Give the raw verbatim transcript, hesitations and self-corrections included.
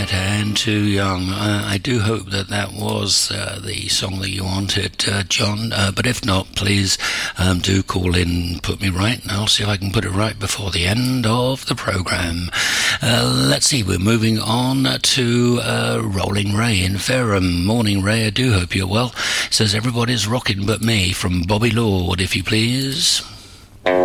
Yet and Too Young. Uh, I do hope that that was uh, the song that you wanted, uh, John. Uh, but if not, please um, do call in, put me right, and I'll see if I can put it right before the end of the programme. Uh, let's see, we're moving on to uh, Rolling Ray in Fareham. Morning, Ray. I do hope you're well. Says everybody's rocking but me, from Bobby Lord, if you please.